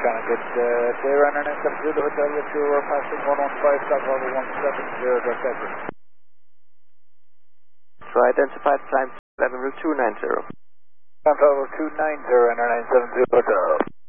China, good day, runner 970 Hotel, if you were passing 115, stop level 170, direct exit. So identified climb level 290. Climb level 290, runner 970 Hotel.